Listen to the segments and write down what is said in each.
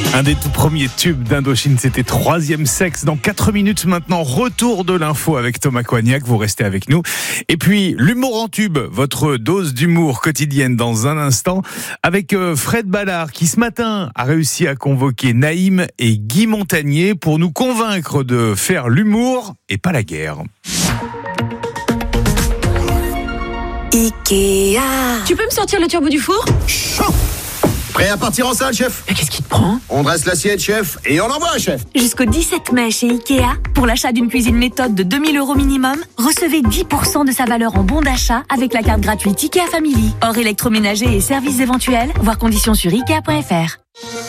Un des tout premiers tubes d'Indochine, c'était Troisième Sexe. Dans 4 minutes maintenant, retour de l'info avec Thomas Coignac. Vous restez avec nous. Et puis, l'humour en tube, votre dose d'humour quotidienne dans un instant, avec Fred Ballard, qui ce matin a réussi à convoquer Naïm et Guy Montagnier pour nous convaincre de faire l'humour et pas la guerre. Ikea. Tu peux me sortir le turbo du four ? Chaud. Prêt à partir en salle, chef ? Mais qu'est-ce qui te prend ? On dresse l'assiette, chef, et on envoie, chef. Jusqu'au 17 mai chez Ikea, pour l'achat d'une cuisine méthode de 2 000 € minimum, recevez 10% de sa valeur en bon d'achat avec la carte gratuite Ikea Family. Hors électroménager et services éventuels, voir conditions sur Ikea.fr.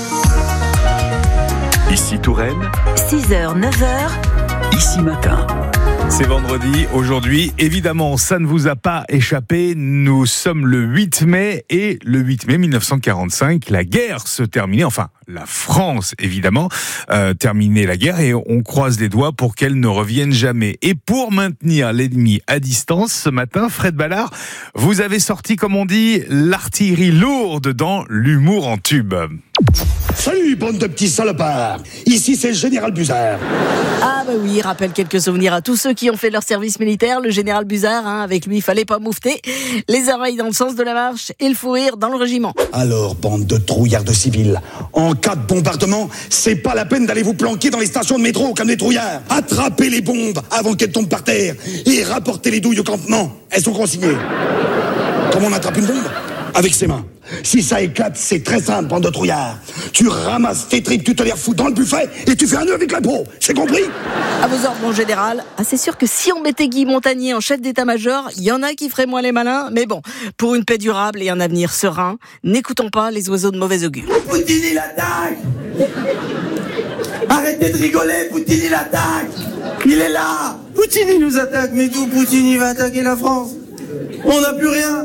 Ici Touraine, 6h, 9h, Ici Matin. C'est vendredi, aujourd'hui, évidemment, ça ne vous a pas échappé, nous sommes le 8 mai et le 8 mai 1945, la guerre se terminait, enfin la France évidemment, terminait la guerre et on croise les doigts pour qu'elle ne revienne jamais. Et pour maintenir l'ennemi à distance, ce matin, Fred Ballard, vous avez sorti, comme on dit, l'artillerie lourde dans l'humour en tube. Salut, bande de petits salopards. Ici, c'est le général Buzard. Ah bah oui, rappelle quelques souvenirs à tous ceux qui ont fait leur service militaire. Le général Buzard, avec lui, il fallait pas moufter. Les oreilles dans le sens de la marche et le fou rire dans le régiment. Alors, bande de trouillards de civils, en cas de bombardement, c'est pas la peine d'aller vous planquer dans les stations de métro comme des trouillards. Attrapez les bombes avant qu'elles tombent par terre et rapportez les douilles au campement. Elles sont consignées. Comment on attrape une bombe ? Avec ses mains. Si ça éclate, c'est très simple, bande de trouillards. Tu ramasses tes tripes, tu te les refous dans le buffet et tu fais un nœud avec la peau. C'est compris ? À vos ordres, mon général. Ah, c'est sûr que si on mettait Guy Montagnier en chef d'état-major, il y en a qui feraient moins les malins. Mais bon, pour une paix durable et un avenir serein, n'écoutons pas les oiseaux de mauvais augure. Poutine, il attaque. Arrêtez de rigoler, Poutine, il attaque. Il est là. Poutine, il nous attaque. Mais d'où Poutine, il va attaquer la France ? On n'a plus rien.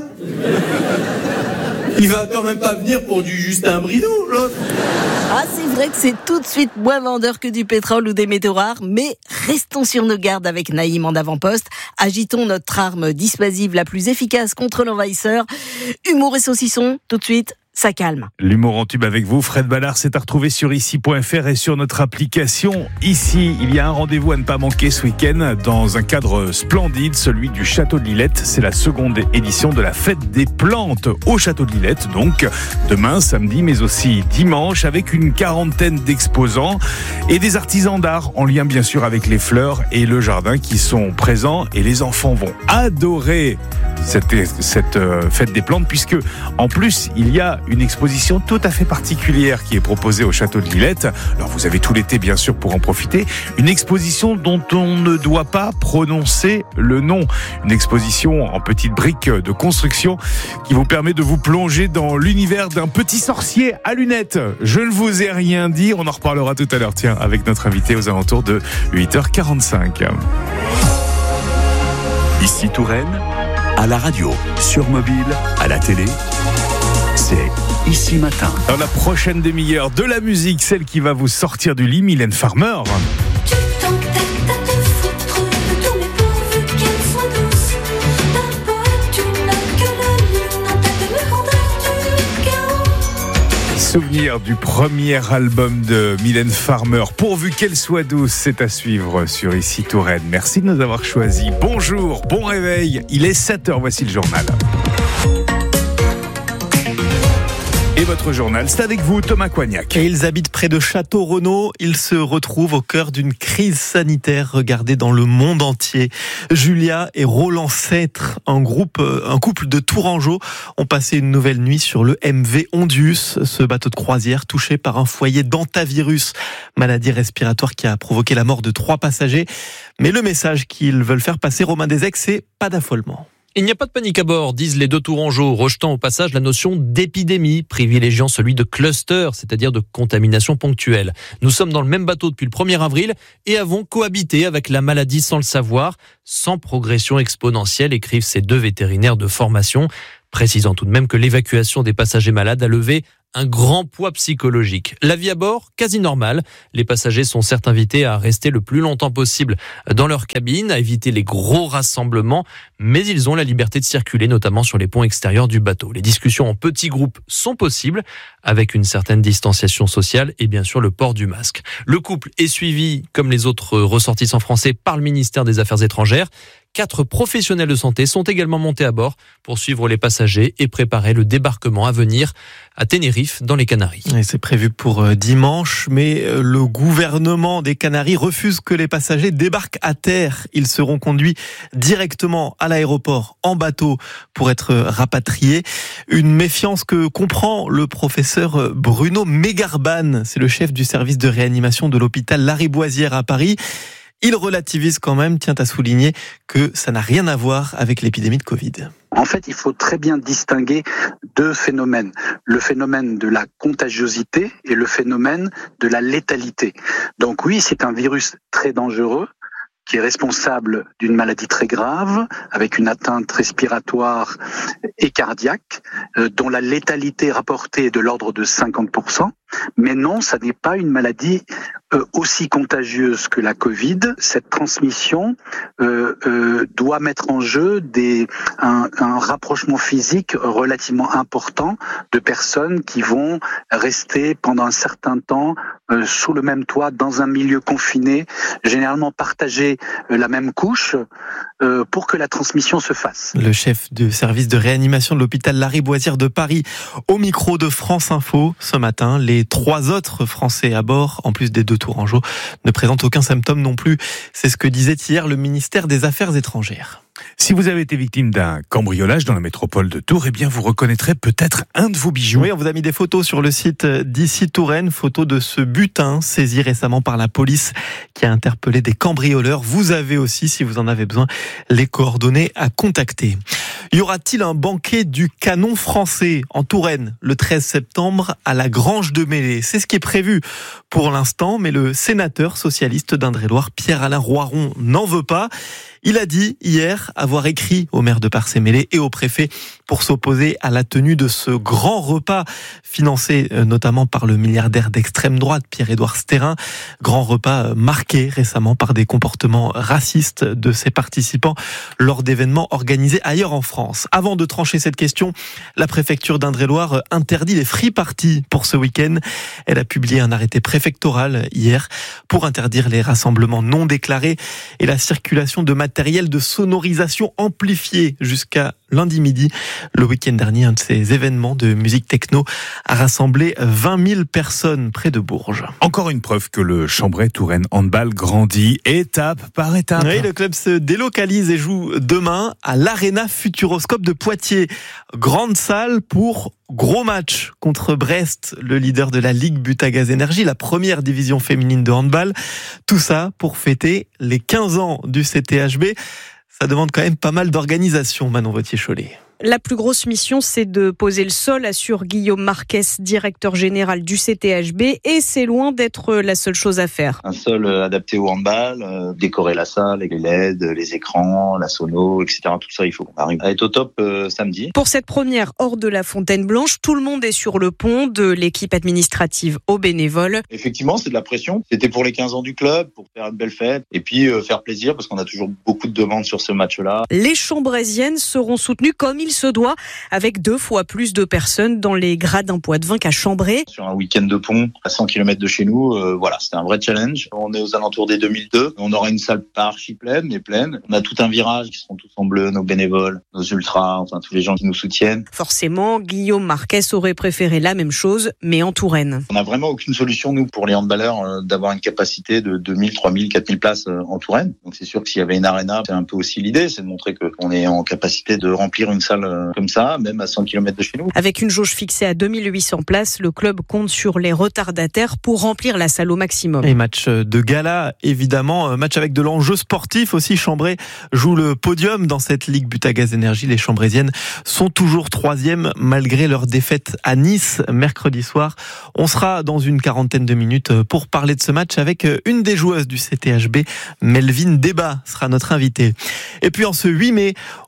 Il va quand même pas venir pour du Justin Bridou, l'autre. Ah, c'est vrai que c'est tout de suite moins vendeur que du pétrole ou des métaux rares, mais restons sur nos gardes avec Naïm en avant-poste. Agitons notre arme dissuasive la plus efficace contre l'envahisseur. Humour et saucisson, tout de suite. Ça calme. L'humour en tube avec vous, Fred Ballard, c'est à retrouver sur ici.fr et sur notre application. Ici, il y a un rendez-vous à ne pas manquer ce week-end dans un cadre splendide, celui du Château de Lillette. C'est la seconde édition de la fête des plantes au Château de Lillette. Donc, demain, samedi, mais aussi dimanche, avec une quarantaine d'exposants et des artisans d'art en lien bien sûr avec les fleurs et le jardin qui sont présents. Et les enfants vont adorer cette fête des plantes puisque, en plus, il y a une exposition tout à fait particulière qui est proposée au Château de Lillette. Alors vous avez tout l'été bien sûr pour en profiter. Une exposition dont on ne doit pas prononcer le nom. Une exposition en petites briques de construction qui vous permet de vous plonger dans l'univers d'un petit sorcier à lunettes. Je ne vous ai rien dit, on en reparlera tout à l'heure, tiens, avec notre invité aux alentours de 8h45. Ici Touraine, à la radio, sur mobile, à la télé. C'est Ici Matin. Dans la prochaine demi-heure de la musique, celle qui va vous sortir du lit, Mylène Farmer. Tu t'entêtes à te foutre de tout, mais pourvu qu'elle soit douce. D'abord, tu n'as que la lune en tête de me rendre du chaos. Souvenir du premier album de Mylène Farmer. Pourvu qu'elle soit douce, c'est à suivre sur Ici Touraine. Merci de nous avoir choisis. Bonjour, bon réveil. Il est 7h, voici le journal. Et votre journal, c'est avec vous, Thomas Coignac. Et ils habitent près de Château-Renaud. Ils se retrouvent au cœur d'une crise sanitaire regardée dans le monde entier. Julia et Roland Sêtre, un couple de Tourangeau, ont passé une nouvelle nuit sur le MV Ondius, ce bateau de croisière touché par un foyer d'antavirus, maladie respiratoire qui a provoqué la mort de 3 passagers. Mais le message qu'ils veulent faire passer, Romain Desec, c'est pas d'affolement. Il n'y a pas de panique à bord, disent les 2 Tourangeaux, rejetant au passage la notion d'épidémie, privilégiant celui de cluster, c'est-à-dire de contamination ponctuelle. Nous sommes dans le même bateau depuis le 1er avril et avons cohabité avec la maladie sans le savoir, sans progression exponentielle, écrivent ces 2 vétérinaires de formation. précisant tout de même que l'évacuation des passagers malades a levé un grand poids psychologique. La vie à bord, quasi normale. Les passagers sont certes invités à rester le plus longtemps possible dans leur cabine, à éviter les gros rassemblements, mais ils ont la liberté de circuler, notamment sur les ponts extérieurs du bateau. Les discussions en petits groupes sont possibles, avec une certaine distanciation sociale et bien sûr le port du masque. Le couple est suivi, comme les autres ressortissants français, par le ministère des Affaires étrangères. 4 professionnels de santé sont également montés à bord pour suivre les passagers et préparer le débarquement à venir à Tenerife, dans les Canaries. Et c'est prévu pour dimanche, mais le gouvernement des Canaries refuse que les passagers débarquent à terre. Ils seront conduits directement à l'aéroport en bateau pour être rapatriés. Une méfiance que comprend le professeur Bruno Mégarban. C'est le chef du service de réanimation de l'hôpital Lariboisière à Paris. Il relativise quand même, tient à souligner que ça n'a rien à voir avec l'épidémie de Covid. En fait, il faut très bien distinguer 2 phénomènes. Le phénomène de la contagiosité et le phénomène de la létalité. Donc oui, c'est un virus très dangereux qui est responsable d'une maladie très grave, avec une atteinte respiratoire et cardiaque, dont la létalité rapportée est de l'ordre de 50%. Mais non, ça n'est pas une maladie aussi contagieuse que la Covid. Cette transmission doit mettre en jeu un rapprochement physique relativement important de personnes qui vont rester pendant un certain temps sous le même toit, dans un milieu confiné, généralement partager la même couche pour que la transmission se fasse. Le chef de service de réanimation de l'hôpital Lariboisière de Paris, au micro de France Info ce matin. Les 3 autres Français à bord, en plus des 2 tourangeaux, ne présentent aucun symptôme non plus. C'est ce que disait hier le ministère des Affaires étrangères. Si vous avez été victime d'un cambriolage dans la métropole de Tours, eh bien vous reconnaîtrez peut-être un de vos bijoux. Oui, on vous a mis des photos sur le site d'ici Touraine, photos de ce butin saisi récemment par la police qui a interpellé des cambrioleurs. Vous avez aussi, si vous en avez besoin, les coordonnées à contacter. Y aura-t-il un banquet du canon français en Touraine le 13 septembre à la Grange de Mêlée? C'est ce qui est prévu pour l'instant, mais le sénateur socialiste d'Indre-et-Loire, Pierre-Alain Roiron, n'en veut pas. Il a dit hier avoir écrit au maire de Parcé-Mêlée et au préfet pour s'opposer à la tenue de ce grand repas financé notamment par le milliardaire d'extrême droite Pierre-Édouard Stérin. Grand repas marqué récemment par des comportements racistes de ses participants lors d'événements organisés ailleurs en France. Avant de trancher cette question, la préfecture d'Indre-et-Loire interdit les free parties pour ce week-end. Elle a publié un arrêté préfectoral hier pour interdire les rassemblements non déclarés et la circulation de matériel de sonorisation amplifié jusqu'à lundi midi. Le week-end dernier, un de ces événements de musique techno a rassemblé 20 000 personnes près de Bourges. Encore une preuve que le Chambray Touraine Handball grandit étape par étape. Oui, le club se délocalise et joue demain à l'Arena Futuroscope de Poitiers. Grande salle pour gros match contre Brest, le leader de la Ligue Butagaz Énergie, la première division féminine de handball. Tout ça pour fêter les 15 ans du CTHB. Ça demande quand même pas mal d'organisation, Manon Vautier-Cholet. La plus grosse mission, c'est de poser le sol, assure Guillaume Marquez, directeur général du CTHB, et c'est loin d'être la seule chose à faire. Un sol adapté au handball, décorer la salle avec les LED, les écrans, la sono, etc. Tout ça, il faut qu'on arrive à être au top samedi. Pour cette première hors de la Fontaine Blanche, tout le monde est sur le pont, de l'équipe administrative aux bénévoles. Effectivement, c'est de la pression. C'était pour les 15 ans du club, pour faire une belle fête, et puis faire plaisir, parce qu'on a toujours beaucoup de demandes sur ce match-là. Les Chambraisiennes seront soutenues comme il se doit, avec 2 fois plus de personnes dans les gradins Poitevin qu'à Chambray. Sur un week-end de pont à 100 km de chez nous, voilà, c'était un vrai challenge. On est aux alentours des 2002. On aura une salle pas archi pleine, mais pleine. On a tout un virage qui seront tous en bleu, nos bénévoles, nos ultras, enfin tous les gens qui nous soutiennent. Forcément, Guillaume Marquez aurait préféré la même chose, mais en Touraine. On n'a vraiment aucune solution, nous, pour les handballeurs, d'avoir une capacité de 2000, 3000, 4000 places en Touraine. Donc c'est sûr que s'il y avait une arena, c'est un peu aussi l'idée, c'est de montrer qu'on est en capacité de remplir une salle comme ça, même à 100 km de chez nous. Avec une jauge fixée à 2800 places, le club compte sur les retardataires pour remplir la salle au maximum. Et match de gala, évidemment, match avec de l'enjeu sportif aussi. Chambray joue le podium dans cette Ligue Butagaz Énergie. Les Chambraisiennes sont toujours 3e malgré leur défaite à Nice mercredi soir. On sera dans une 40aine de minutes pour parler de ce match avec une des joueuses du CTHB, Melvin Débat sera notre invitée. Et puis en ce 8 mai,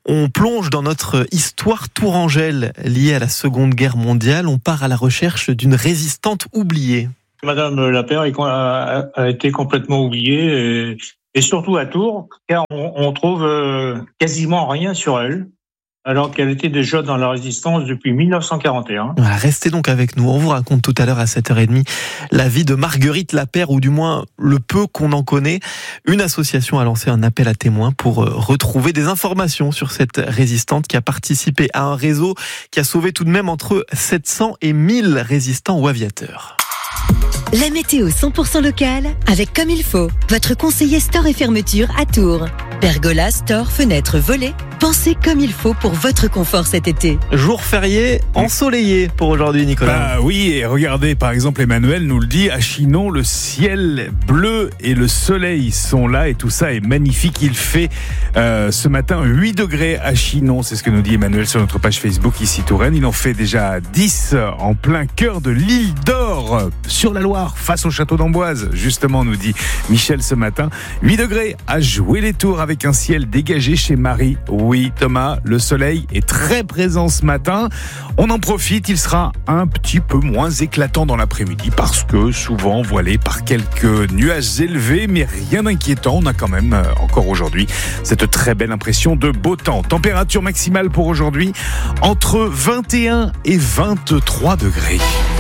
On plonge dans notre histoire tourangelle liée à la Seconde Guerre mondiale. On part à la recherche d'une résistante oubliée. Madame Lapeyre a été complètement oubliée, et surtout à Tours, car on trouve quasiment rien sur elle, alors qu'elle était déjà dans la résistance depuis 1941. Voilà, restez donc avec nous. On vous raconte tout à l'heure à 7h30 la vie de Marguerite Lapeyre, ou du moins le peu qu'on en connaît. Une association a lancé un appel à témoins pour retrouver des informations sur cette résistante qui a participé à un réseau qui a sauvé tout de même entre 700 et 1000 résistants ou aviateurs. La météo 100% locale avec Comme il faut, votre conseiller store et fermeture à Tours. Pergola, store, fenêtres, volets, pensez comme il faut pour votre confort cet été. Jour férié ensoleillé pour aujourd'hui, Nicolas. Bah oui, et regardez, par exemple, Emmanuel nous le dit, à Chinon, le ciel bleu et le soleil sont là et tout ça est magnifique. Il fait ce matin 8 degrés à Chinon, c'est ce que nous dit Emmanuel sur notre page Facebook ici Touraine. Il en fait déjà 10 en plein cœur de l'île d'Or, sur la Loire, face au château d'Amboise, justement, nous dit Michel ce matin. 8 degrés à jouer les tours avec un ciel dégagé chez Marie. Oui, Thomas, le soleil est très présent ce matin. On en profite, il sera un petit peu moins éclatant dans l'après-midi parce que souvent voilé par quelques nuages élevés, mais rien d'inquiétant. On a quand même encore aujourd'hui cette très belle impression de beau temps. Température maximale pour aujourd'hui entre 21 et 23 degrés.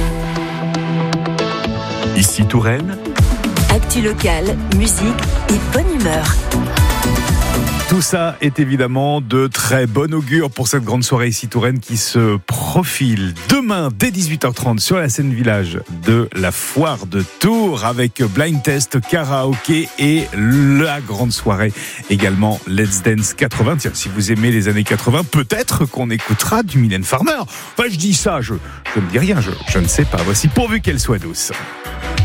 Ici Touraine. Actu locale, musique et bonne humeur. Tout ça est évidemment de très bon augure pour cette grande soirée ici Touraine qui se profile demain dès 18h30 sur la scène village de la foire de Tours avec blind test, karaoké et la grande soirée également Let's Dance 80. Tiens, si vous aimez les années 80, peut-être qu'on écoutera du Mylène Farmer. Enfin, je dis ça, je ne dis rien, je ne sais pas. Voici Pourvu qu'elle soit douce.